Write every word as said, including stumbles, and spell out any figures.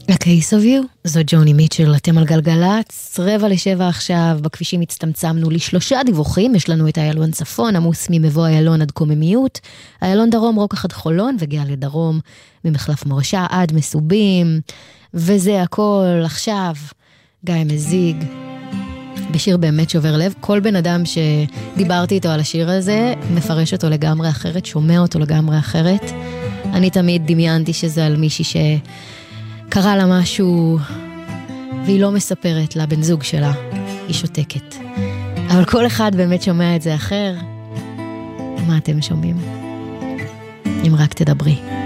A Case of You, זו ג'וני מיטשל, אתם על גלגלץ, רבע לשבע עכשיו, בכבישים הצטמצמנו לשלושה דיווחים, יש לנו את איילון צפון, עמוס ממבוא איילון עד קוממיות, איילון דרום רוקח עד חולון, וגאה לדרום ממחלף מורשה עד מסובים, וזה הכל עכשיו, גיא מזיג, בשיר באמת שובר לב, כל בן אדם שדיברתי איתו על השיר הזה, מפרש אותו לגמרי אחרת, שומע אותו לגמרי אחרת, אני תמיד דמיינתי שזה על מישהי ש... קרה לה משהו, והיא לא מספרת לבן זוג שלה, היא שותקת. אבל כל אחד באמת שומע את זה אחר. מה אתם שומעים? אם רק תדברי.